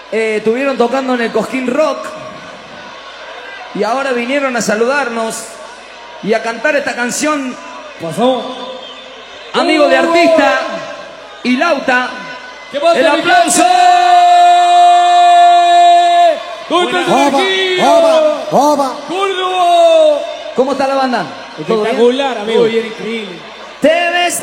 Estuvieron tocando en el Cosquín Rock y ahora vinieron a saludarnos y a cantar esta canción. Pasó. Amigo de artista y Lauta. ¿Qué pasa, el aplauso. ¡Córdoba! ¿Cómo está la banda? Espectacular, amigo. Muy bien, increíble. Te ves